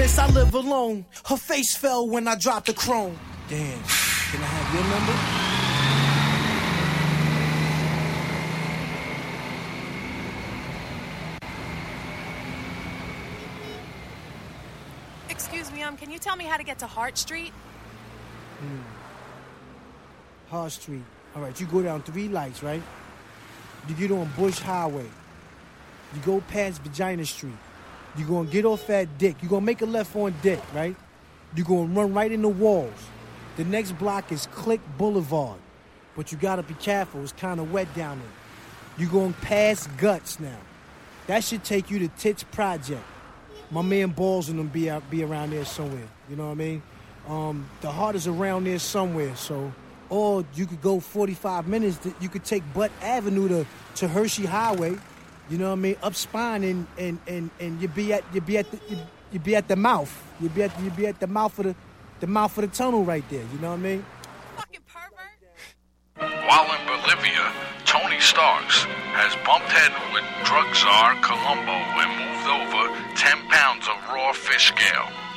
miss, I live alone. Her face fell when I dropped the chrome. Damn, can I have your number? Excuse me, can you tell me how to get to Hart Street? Hart Street. All right, you go down 3 lights, right? You get on Bush Highway. You go past Vagina Street. You're going to get off at Dick. You're going to make a left on Dick, right? You're going to run right in the walls. The next block is Click Boulevard. But you got to be careful. It's kind of wet down there. You're going past Guts now. That should take you to Tits Project. My man Balls and them be around there somewhere. You know what I mean? The Heart is around there somewhere. So, or you could go 45 minutes. You could take Butt Avenue to Hershey Highway. You know what I mean? Up Spine and you be at the mouth. You be at the mouth of the tunnel right there. You know what I mean? Fucking pervert. While in Bolivia, Tony Starks has bumped head with drug czar Colombo and moved over 10 pounds of raw fish scale.